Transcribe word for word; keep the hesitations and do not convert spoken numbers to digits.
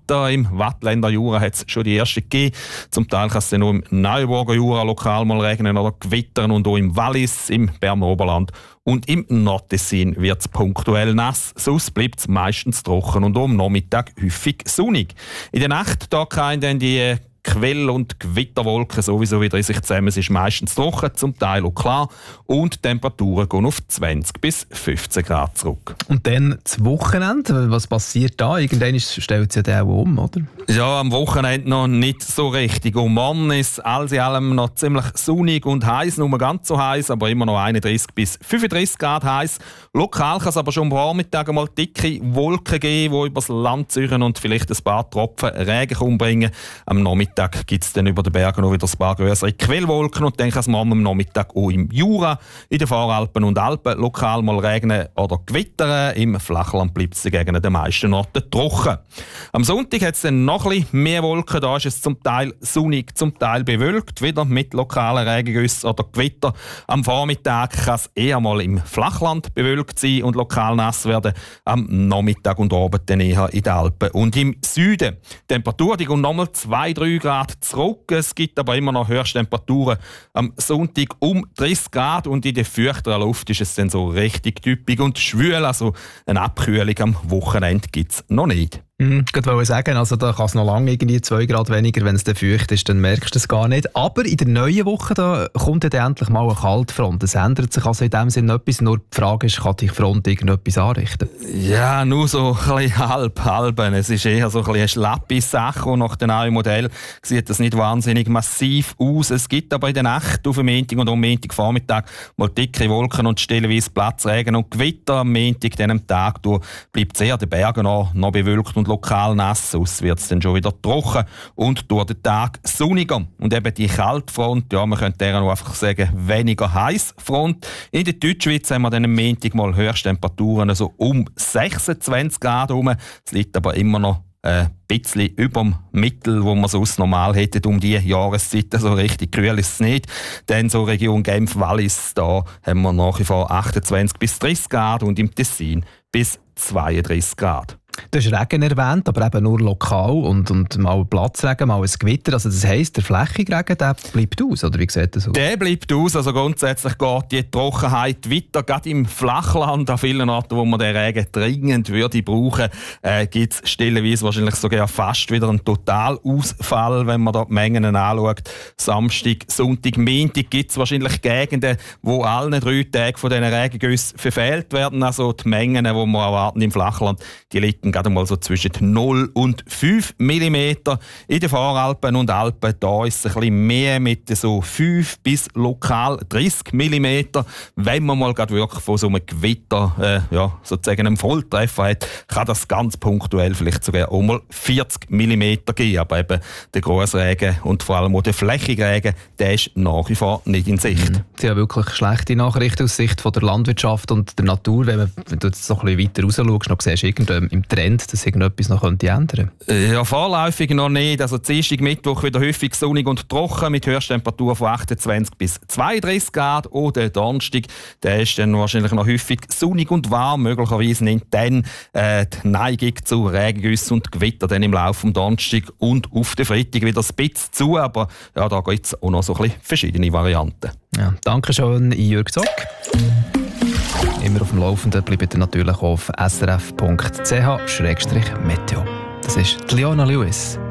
Gewitter. Im Wattländer Jura hat es schon die ersten gegeben. Zum Teil kann es dann nur im Neuenburger Jura lokal mal regnen oder gewittern und auch im Wallis, im Berner Oberland und im Nordtessin wird es punktuell nass. Sonst bleibt es meistens trocken und am Nachmittag häufig sonnig. In der Nacht da kann dann die Quell- und Gewitterwolken sowieso wieder in sich zusammen. Es ist meistens trocken, zum Teil auch klar. Und die Temperaturen gehen auf zwanzig bis fünfzehn Grad zurück. Und dann das Wochenende, was passiert da? Irgendwann stellt es ja dann auch um, oder? Ja, am Wochenende noch nicht so richtig. Um morgen ist alles in allem noch ziemlich sonnig und heiß, nur ganz so heiß, aber immer noch einunddreißig bis fünfunddreißig Grad heiß. Lokal kann es aber schon am Vormittag mal dicke Wolken geben, die übers Land ziehen und vielleicht ein paar Tropfen Regen umbringen. Am Nachmittag gibt es dann über den Bergen noch wieder ein paar größere Quellwolken und dann kann es morgen am Nachmittag auch im Jura, in den Voralpen und Alpen lokal mal regnen oder gewittern. Im Flachland bleibt es gegen den meisten Orten trocken. Am Sonntag hat es dann noch ein bisschen mehr Wolken. Da ist es zum Teil sonnig, zum Teil bewölkt, wieder mit lokalen Regengüssen oder Gewitter. Am Vormittag kann es eher mal im Flachland bewölkt sein und lokal nass werden. Am Nachmittag und Abend dann eher in den Alpen und im Süden. Die Temperatur die geht nochmal zwei bis drei Grad zurück. Es gibt aber immer noch Höchsttemperaturen am Sonntag um dreißig Grad und in der feuchteren Luft ist es dann so richtig typisch und schwül. Also eine Abkühlung am Wochenende gibt es noch nicht. Mhm, ich wollte sagen, also da kann es noch lange irgendwie zwei Grad weniger, wenn es dann feucht ist, dann merkst du es gar nicht. Aber in der neuen Woche da kommt dann endlich mal eine Kaltfront. Es ändert sich also in dem Sinne etwas, nur die Frage ist, kann die Front irgendetwas anrichten? Ja, nur so ein bisschen halb, halb. Es ist eher so ein bisschen eine schlappe Sache und nach dem neuen Modell sieht das nicht wahnsinnig massiv aus. Es gibt aber in der Nacht auf dem Montag und am Montagvormittag mal dicke Wolken und stellenweise Platzregen und Gewitter. Am Montag, dann am Tag durch, bleibt es eher den Bergen noch, noch bewölkt und lokal nass, aus wird es dann schon wieder trocken und durch den Tag sonniger. Und eben die Kaltfront, ja, man könnte deren einfach sagen, weniger heiß Front. In der Deutschschweiz haben wir dann am Montag mal Höchsttemperaturen also um sechsundzwanzig Grad herum. Es liegt aber immer noch ein bisschen über dem Mittel, wo man sonst normal hätte um die Jahreszeit. So also richtig kühl ist es nicht. Dann so Region Genf-Wallis, da haben wir nach wie vor achtundzwanzig bis dreißig Grad und im Tessin bis zweiunddreißig Grad. Du hast Regen erwähnt, aber eben nur lokal und, und mal Platzregen, mal ein Gewitter. Also das heisst, der flächige Regen, der bleibt aus, oder wie sieht das aus? Der bleibt aus. Also grundsätzlich geht die Trockenheit weiter. Gerade im Flachland, an vielen Orten, wo man den Regen dringend würde brauchen, äh, gibt es stellenweise wahrscheinlich sogar fast wieder einen Totalausfall, wenn man da die Mengen anschaut. Samstag, Sonntag, Montag gibt es wahrscheinlich Gegenden, wo alle drei Tage von diesen Regengüssen verfehlt werden. Also die Mengen, die wir erwarten im Flachland, die liegen gerade mal so zwischen null und fünf Millimeter. In den Voralpen und Alpen da ist es ein bisschen mehr mit so fünf bis lokal dreißig Millimeter. Wenn man mal gerade wirklich von so einem Gewitter äh, ja, sozusagen einen Volltreffer hat, kann das ganz punktuell vielleicht sogar auch mal vierzig Millimeter geben. Aber eben der Grossregen und vor allem auch der flächige Regen, der ist nach wie vor nicht in Sicht. Mhm. Das sind ja wirklich schlechte Nachrichten aus Sicht von der Landwirtschaft und der Natur. Wenn, man, wenn du jetzt so ein bisschen weiter raus schaust, noch siehst du irgendwann im Trend, dass irgendetwas noch könnte ändern könnte? Ja, vorläufig noch nicht. Also Dienstag, Mittwoch wieder häufig sonnig und trocken mit Höchsttemperatur von achtundzwanzig bis zweiunddreißig Grad. Oder Donnerstag, der ist dann wahrscheinlich noch häufig sonnig und warm. Möglicherweise nimmt dann äh, die Neigung zu Regengüssen und Gewitter dann im Laufe des Donnerstag und auf den Freitag wieder ein bisschen zu. Aber ja, da gibt es auch noch so ein bisschen verschiedene Varianten. Ja, danke schön, Jürg Zock. Immer auf dem Laufenden bleibt ihr natürlich auf s r f punkt c h slash meteo. Das ist Leona Lewis.